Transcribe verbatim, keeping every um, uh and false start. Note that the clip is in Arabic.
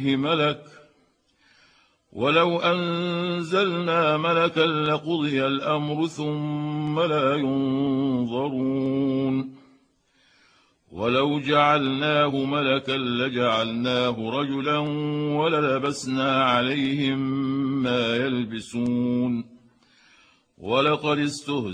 ملك ولو أنزلنا ملكا لقضي الأمر ثم لا ينظرون ولو جعلناه ملكا لجعلناه رجلا وللبسنا عليهم ما يلبسون ولقد استهزئ